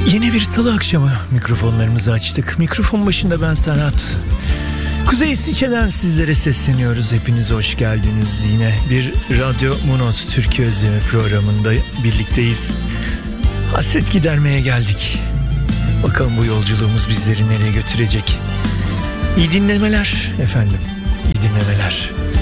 Yine bir salı akşamı mikrofonlarımızı açtık. Mikrofon başında ben Serhat. Kuzey İsviçre'den sizlere sesleniyoruz. Hepiniz hoş geldiniz. Yine bir Radyo Munot Türkiye Özlemi programında birlikteyiz. Hasret gidermeye geldik. Bakalım bu yolculuğumuz bizleri nereye götürecek. İyi dinlemeler efendim. İyi dinlemeler.